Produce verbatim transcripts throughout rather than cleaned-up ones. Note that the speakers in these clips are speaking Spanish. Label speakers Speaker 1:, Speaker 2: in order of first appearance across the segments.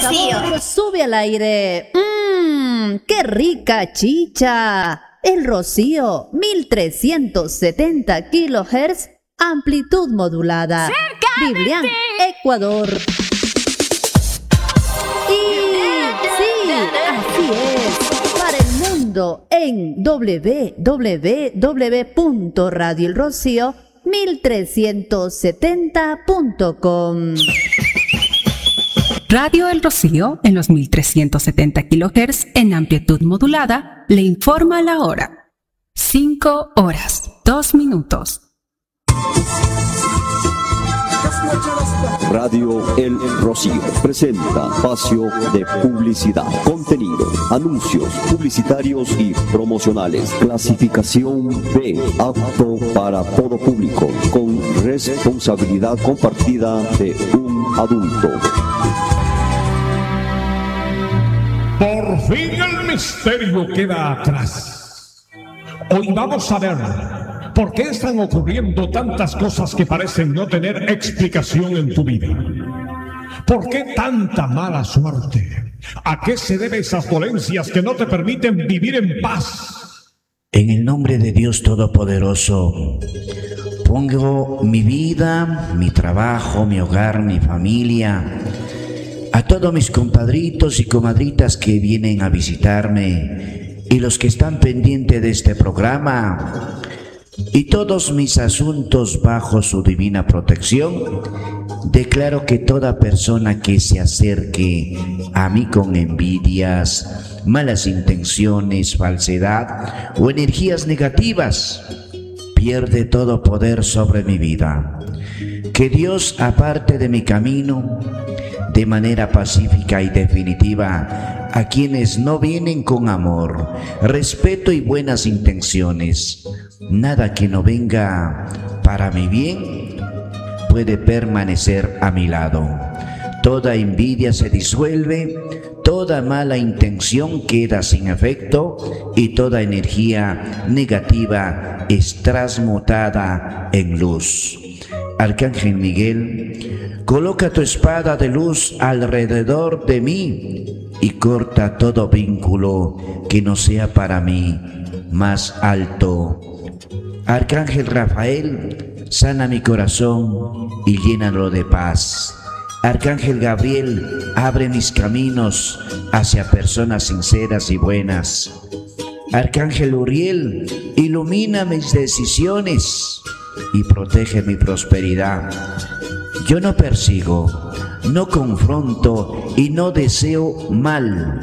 Speaker 1: Rocío.
Speaker 2: Sube al aire. Mmm, qué rica chicha. El Rocío, mil trescientos setenta kilohertz, amplitud modulada.
Speaker 1: ¡Cerca!
Speaker 2: Biblián, Ecuador. Y sí, así es. Para el mundo en doble u doble u doble u punto radio el rocío mil trescientos setenta punto com.
Speaker 3: Radio El Rocío, en los mil trescientos setenta kilohertz en amplitud modulada, le informa la hora. cinco horas, dos minutos.
Speaker 4: Radio El Rocío presenta espacio de publicidad, contenido, anuncios publicitarios y promocionales. Clasificación B, apto para todo público, con responsabilidad compartida de un adulto.
Speaker 5: Por fin el misterio queda atrás. Hoy vamos a ver por qué están ocurriendo tantas cosas que parecen no tener explicación en tu vida. ¿Por qué tanta mala suerte? ¿A qué se deben esas dolencias que no te permiten vivir en paz?
Speaker 6: En el nombre de Dios Todopoderoso, pongo mi vida, mi trabajo, mi hogar, mi familia, a todos mis compadritos y comadritas que vienen a visitarme y los que están pendientes de este programa, y todos mis asuntos bajo su divina protección. Declaro que toda persona que se acerque a mí con envidias, malas intenciones, falsedad o energías negativas, pierde todo poder sobre mi vida. Que Dios aparte de mi camino de manera pacífica y definitiva a quienes no vienen con amor, respeto y buenas intenciones. Nada que no venga para mi bien puede permanecer a mi lado. Toda envidia se disuelve, toda mala intención queda sin efecto y toda energía negativa es transmutada en luz. Arcángel Miguel, coloca tu espada de luz alrededor de mí y corta todo vínculo que no sea para mí más alto. Arcángel Rafael, sana mi corazón y llénalo de paz. Arcángel Gabriel, abre mis caminos hacia personas sinceras y buenas. Arcángel Uriel, ilumina mis decisiones y protege mi prosperidad. Yo no persigo, no confronto y no deseo mal.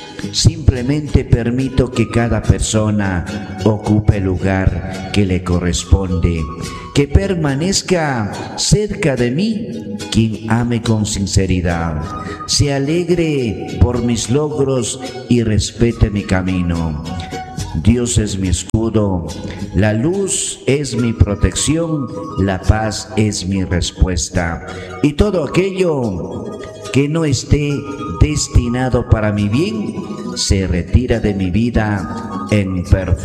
Speaker 6: Simplemente permito que cada persona ocupe el lugar que le corresponde, que permanezca cerca de mí quien ame con sinceridad, se alegre por mis logros y respete mi camino. Dios es mi escudo, la luz es mi protección, la paz es mi respuesta. Y todo aquello que no esté destinado para mi bien, se retira de mi vida en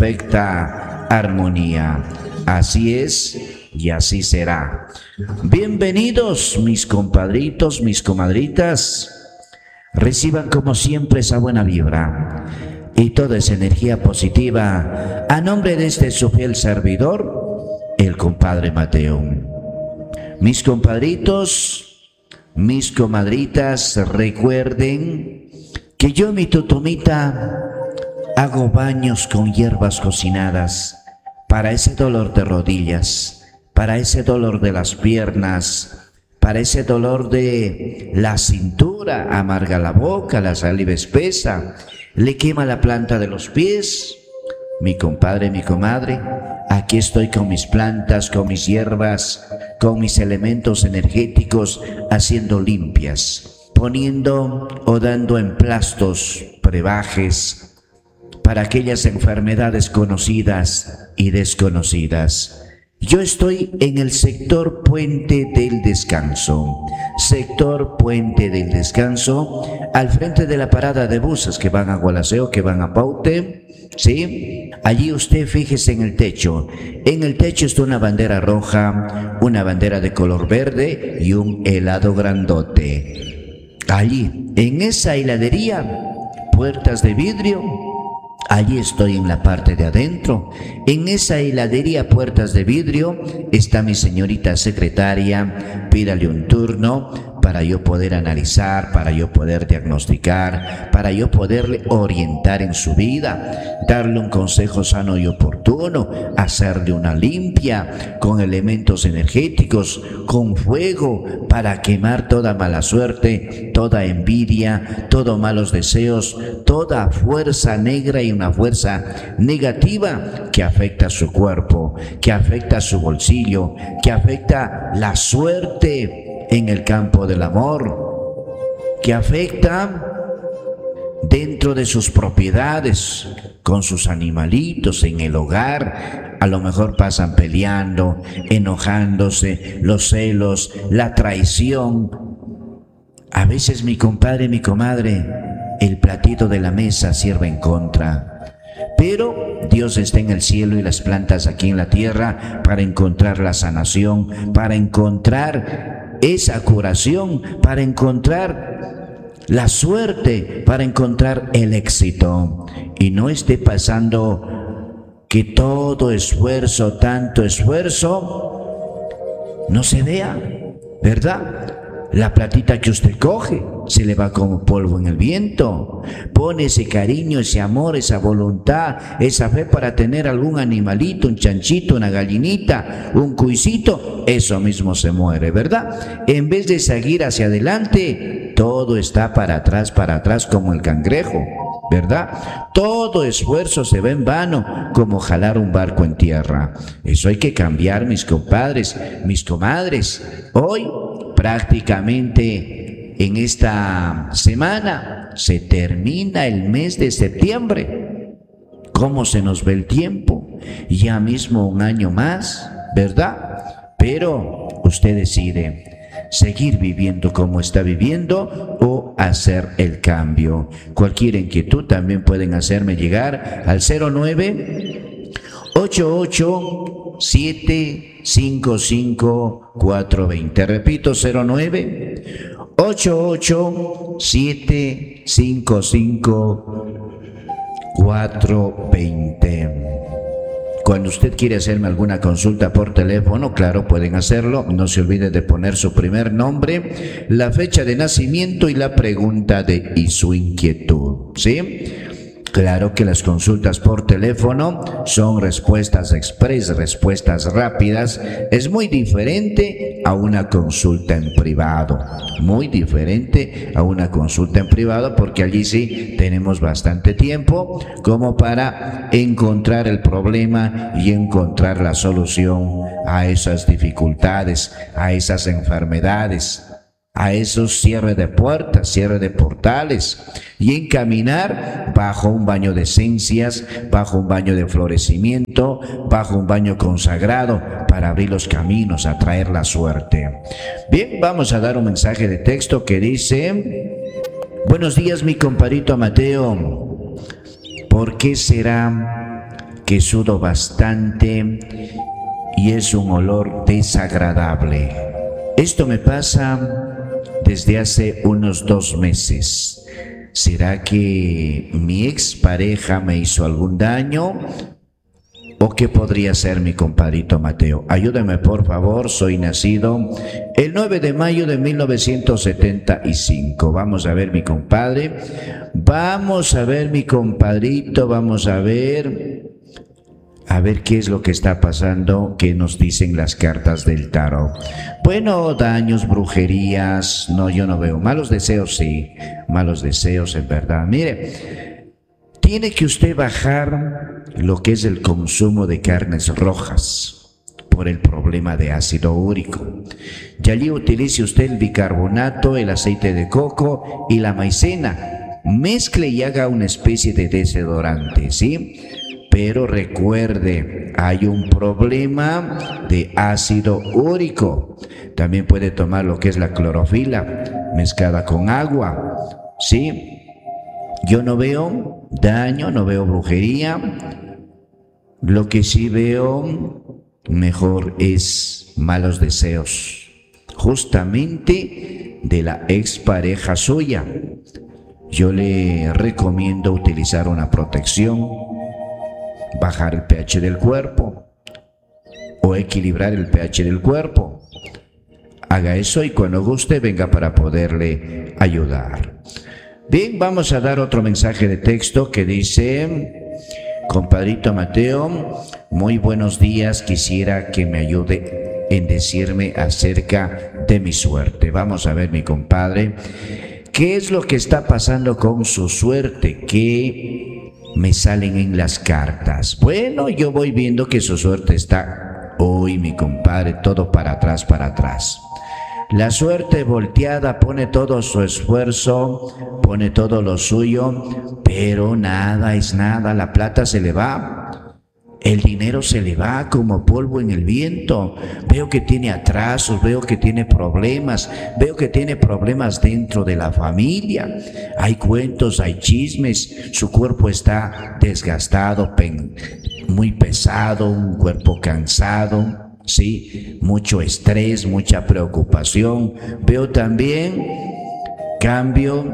Speaker 6: perfecta armonía. Así es y así será. Bienvenidos mis compadritos, mis comadritas. Reciban como siempre esa buena vibra y toda esa energía positiva a nombre de este su fiel servidor, el compadre Mateo. Mis compadritos, mis comadritas, recuerden que yo, mi tutumita, hago baños con hierbas cocinadas para ese dolor de rodillas, para ese dolor de las piernas, para ese dolor de la cintura, amarga la boca, la saliva espesa, le quema la planta de los pies. Mi compadre, mi comadre, aquí estoy con mis plantas, con mis hierbas, con mis elementos energéticos, haciendo limpias, poniendo o dando emplastos, brebajes, para aquellas enfermedades conocidas y desconocidas. Yo estoy en el sector Puente del Descanso, sector Puente del Descanso, al frente de la parada de buses que van a Gualaceo, que van a Paute, ¿sí? Allí usted fíjese en el techo. En el techo está una bandera roja, una bandera de color verde y un helado grandote. Allí, En esa heladería, puertas de vidrio, allí estoy en la parte de adentro. En esa heladería, puertas de vidrio, está mi señorita secretaria. Pídale un turno para yo poder analizar, para yo poder diagnosticar, para yo poderle orientar en su vida, darle un consejo sano y oportuno, hacerle una limpia con elementos energéticos, con fuego, para quemar toda mala suerte, toda envidia, todos malos deseos, toda fuerza negra y una fuerza negativa que afecta a su cuerpo, que afecta a su bolsillo, que afecta la suerte en el campo del amor, que afecta dentro de sus propiedades, con sus animalitos en el hogar. A lo mejor pasan peleando, enojándose, los celos, la traición. A veces, mi compadre, mi comadre, el platito de la mesa sirve en contra. Pero Dios está en el cielo y las plantas aquí en la tierra para encontrar la sanación, para encontrar esa curación, para encontrar la suerte, para encontrar el éxito. Y no esté pasando que todo esfuerzo, tanto esfuerzo, no se vea, ¿verdad? La platita que usted coge se le va como polvo en el viento. Pone ese cariño, ese amor, esa voluntad, esa fe para tener algún animalito, un chanchito, una gallinita, un cuisito, eso mismo se muere, ¿verdad? En vez de seguir hacia adelante, todo está para atrás, para atrás como el cangrejo, ¿verdad? Todo esfuerzo se ve en vano, como jalar un barco en tierra. Eso hay que cambiar, mis compadres, mis comadres. Hoy prácticamente en esta semana se termina el mes de septiembre. ¿Cómo se nos ve el tiempo? Ya mismo un año más, ¿verdad? Pero usted decide seguir viviendo como está viviendo o hacer el cambio. Cualquier inquietud también pueden hacerme llegar al cero nueve ocho ocho siete cinco cinco cuatro dos cero. Repito, cero nueve ocho ocho siete cinco cinco cuatro dos cero. Cuando usted quiere hacerme alguna consulta por teléfono, claro, pueden hacerlo. No se olvide de poner su primer nombre, la fecha de nacimiento y la pregunta de y su inquietud, ¿sí? Claro que las consultas por teléfono son respuestas express, respuestas rápidas. Es muy diferente a una consulta en privado. Muy diferente a una consulta en privado, porque allí sí tenemos bastante tiempo como para encontrar el problema y encontrar la solución a esas dificultades, a esas enfermedades, a esos cierres de puertas, cierre de portales, y encaminar bajo un baño de esencias, bajo un baño de florecimiento, bajo un baño consagrado para abrir los caminos, atraer la suerte. Bien, vamos a dar un mensaje de texto que dice: buenos días, mi compadrito Mateo. ¿Por qué será que sudo bastante y es un olor desagradable? Esto me pasa desde hace unos dos meses. ¿Será que mi expareja me hizo algún daño? ¿O qué podría ser, mi compadrito Mateo? Ayúdame, por favor. Soy nacido el nueve de mayo de mil novecientos setenta y cinco. Vamos a ver, mi compadre. Vamos a ver, mi compadrito. Vamos a ver. A ver qué es lo que está pasando, qué nos dicen las cartas del tarot. Bueno, daños, brujerías, no, yo no veo. Malos deseos, sí, malos deseos, en verdad. Mire, tiene que usted bajar lo que es el consumo de carnes rojas por el problema de ácido úrico. Y allí utilice usted el bicarbonato, el aceite de coco y la maicena. Mezcle y haga una especie de desodorante, ¿sí? Pero recuerde, hay un problema de ácido úrico. También puede tomar lo que es la clorofila mezclada con agua, ¿sí? Yo no veo daño, no veo brujería. Lo que sí veo mejor es malos deseos, justamente de la expareja suya. yo le recomiendo utilizar una protección, bajar el pH del cuerpo o equilibrar el pH del cuerpo. Haga eso y cuando guste venga para poderle ayudar. Bien, vamos a dar otro mensaje de texto que dice: compadrito Mateo, muy buenos días, quisiera que me ayude en decirme acerca de mi suerte. Vamos a ver, mi compadre, ¿qué es lo que está pasando con su suerte? ¿Qué me salen en las cartas? Bueno, yo voy viendo que su suerte está hoy, mi compadre, todo para atrás, para atrás. La suerte volteada, pone todo su esfuerzo, pone todo lo suyo, pero nada es nada, la plata se le va, el dinero se le va como polvo en el viento. Veo que tiene atrasos, veo que tiene problemas, veo que tiene problemas dentro de la familia. Hay cuentos, hay chismes, su cuerpo está desgastado, pen, muy pesado, un cuerpo cansado. Sí, mucho estrés, mucha preocupación. Veo también cambio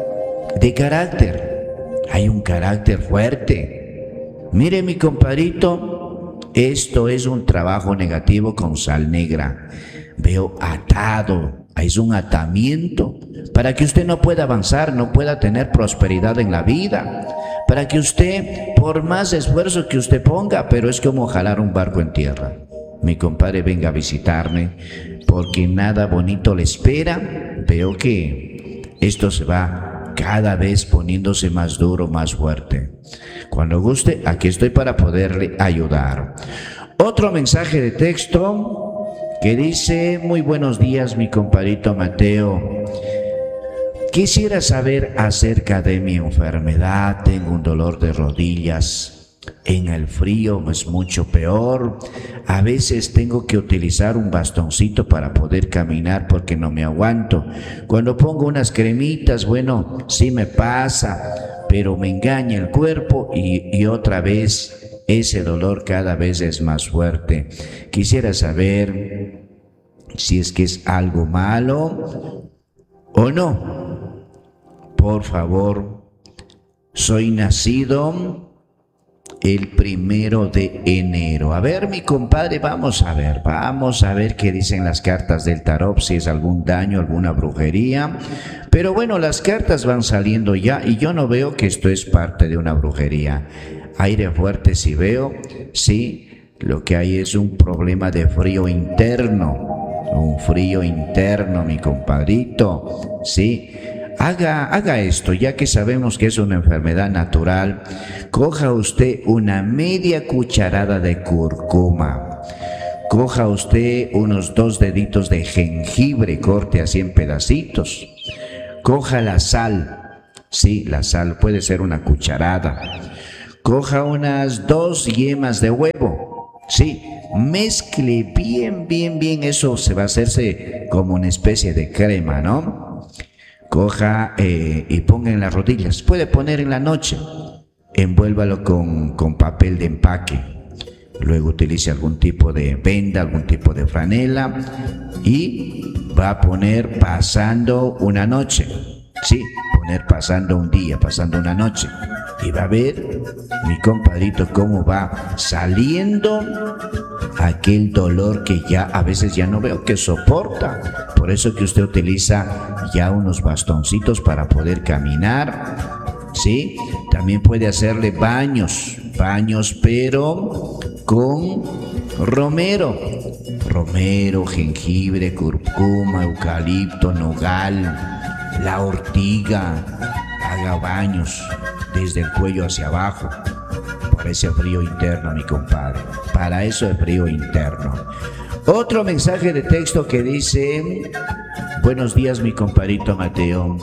Speaker 6: de carácter. Hay un carácter fuerte. Mire, mi compadrito, esto es un trabajo negativo con sal negra. Veo atado, es un atamiento para que usted no pueda avanzar, no pueda tener prosperidad en la vida. Para que usted, por más esfuerzo que usted ponga, pero es como jalar un barco en tierra. Mi compadre, venga a visitarme, porque nada bonito le espera. Veo que esto se va cada vez poniéndose más duro, más fuerte. Cuando guste, aquí estoy para poderle ayudar. Otro mensaje de texto que dice: muy buenos días, mi compadrito Mateo. Quisiera saber acerca de mi enfermedad. Tengo un dolor de rodillas. En el frío es mucho peor. A veces tengo que utilizar un bastoncito para poder caminar porque no me aguanto. Cuando pongo unas cremitas, bueno, sí me pasa, pero me engaña el cuerpo y, y otra vez ese dolor cada vez es más fuerte. Quisiera saber si es que es algo malo o no. Por favor, soy nacido el primero de enero. A ver, mi compadre, vamos a ver, vamos a ver qué dicen las cartas del tarot, si es algún daño, alguna brujería. Pero bueno, las cartas van saliendo ya y yo no veo que esto es parte de una brujería. Aire fuerte sí veo, sí, lo que hay es un problema de frío interno, un frío interno, mi compadrito, sí. Haga, haga esto, ya que sabemos que es una enfermedad natural. Coja usted una media cucharada de cúrcuma. Coja usted unos dos deditos de jengibre, corte así en pedacitos. Coja la sal, sí, la sal puede ser una cucharada. Coja unas dos yemas de huevo, sí. Mezcle bien, bien, bien, eso se va a hacerse como una especie de crema, ¿no? Coja eh, y ponga en las rodillas. Puede poner en la noche. Envuélvalo con, con papel de empaque. Luego utilice algún tipo de venda, algún tipo de franela y va a poner pasando una noche. Sí, poner pasando un día, pasando una noche. Y va a ver, mi compadrito, cómo va saliendo aquel dolor que ya a veces ya no veo que soporta. Por eso que usted utiliza ya unos bastoncitos para poder caminar, ¿sí? También puede hacerle baños, baños pero con romero. Romero, jengibre, cúrcuma, eucalipto, nogal, la ortiga. Haga baños desde el cuello hacia abajo. Para ese frío interno, mi compadre. Para eso es frío interno. Otro mensaje de texto que dice: buenos días, mi compadrito Mateo.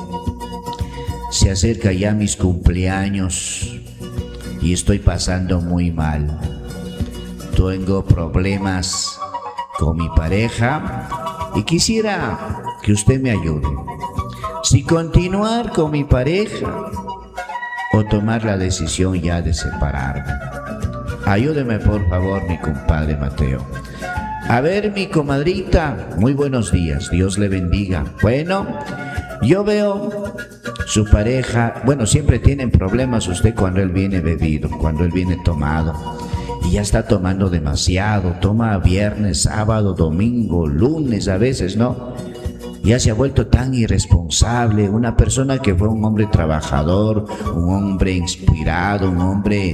Speaker 6: Se acerca ya mis cumpleaños y estoy pasando muy mal. Tengo problemas con mi pareja y quisiera que usted me ayude. Si continuar con mi pareja o tomar la decisión ya de separarme. Ayúdeme por favor, mi compadre Mateo. A ver, mi comadrita, muy buenos días, Dios le bendiga. Bueno, yo veo su pareja, bueno, siempre tienen problemas usted cuando él viene bebido, cuando él viene tomado. Y ya está tomando demasiado, toma viernes, sábado, domingo, lunes a veces, ¿no? Ya se ha vuelto tan irresponsable, una persona que fue un hombre trabajador, un hombre inspirado, un hombre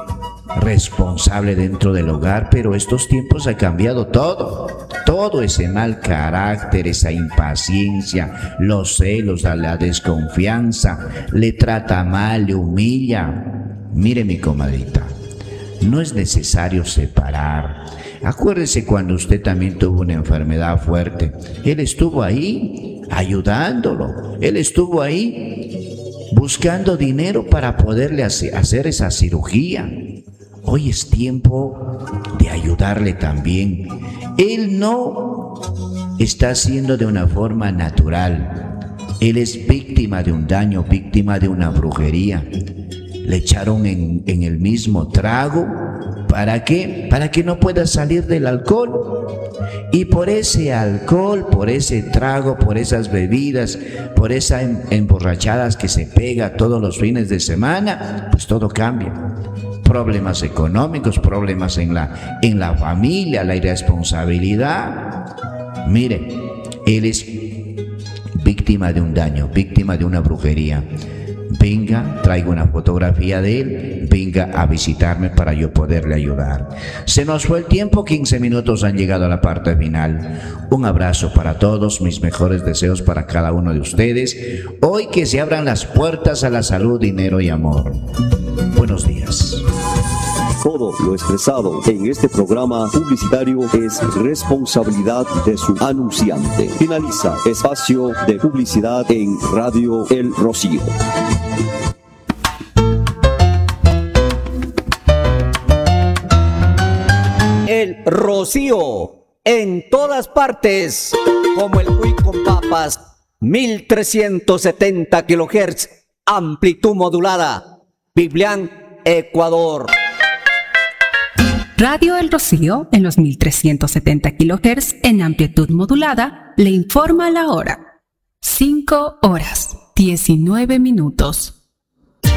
Speaker 6: responsable dentro del hogar, pero estos tiempos ha cambiado todo, todo ese mal carácter, esa impaciencia, los celos, la desconfianza, le trata mal, le humilla. Mire mi comadrita, no es necesario separar. Acuérdese cuando usted también tuvo una enfermedad fuerte, él estuvo ahí ayudándolo, él estuvo ahí buscando dinero para poderle hacer esa cirugía. Hoy es tiempo de ayudarle también. Él no está haciendo de una forma natural, él es víctima de un daño, víctima de una brujería. Le echaron en, en el mismo trago. ¿Para qué? Para que no pueda salir del alcohol. Y por ese alcohol, por ese trago, por esas bebidas, por esas emborrachadas que se pega todos los fines de semana, pues todo cambia. Problemas económicos, problemas en la, en la familia, la irresponsabilidad. Mire, él es víctima de un daño, víctima de una brujería. Venga, traigo una fotografía de él, venga a visitarme para yo poderle ayudar. Se nos fue el tiempo, quince minutos han llegado a la parte final. Un abrazo para todos, mis mejores deseos para cada uno de ustedes. Hoy que se abran las puertas a la salud, dinero y amor. Buenos días.
Speaker 4: Todo lo expresado en este programa publicitario es responsabilidad de su anunciante. Finaliza espacio de publicidad en Radio El Rocío.
Speaker 1: El Rocío, en todas partes, como el cuy con papas, mil trescientos setenta kilohertz, amplitud modulada, Biblián, Ecuador.
Speaker 3: Radio El Rocío, en los mil trescientos setenta kilohertz en amplitud modulada, le informa la hora. cinco horas, diecinueve minutos.